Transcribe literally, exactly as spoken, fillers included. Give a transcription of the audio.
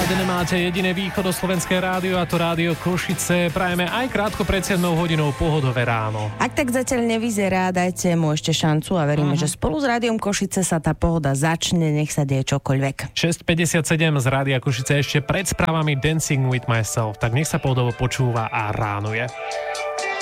Pokiaľ nemáte jediné východoslovenské rádio, a to rádio Košice, prajeme aj krátko pred siedmou hodinou pohodové ráno. Ak tak zatiaľ nevyzerá, dajte mu ešte šancu a veríme, uh-huh. že spolu s rádiom Košice sa tá pohoda začne, nech sa deje čokoľvek. šesť päťdesiatsedem z rádia Košice ešte pred správami Dancing with Myself, tak nech sa pohodovo počúva a ráno je.